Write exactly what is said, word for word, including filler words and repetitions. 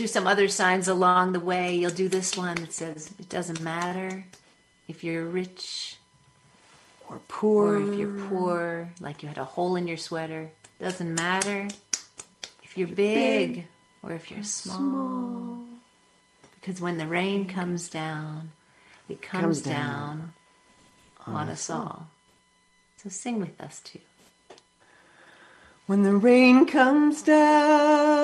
do some other signs along the way. You'll do this one that says, it doesn't matter if you're rich or poor. or if you're poor, like you had a hole in your sweater. Doesn't matter if you're big, big or if you're small. small. Because when the rain comes down, it comes, comes down, down on us all. So sing with us too. When the rain comes down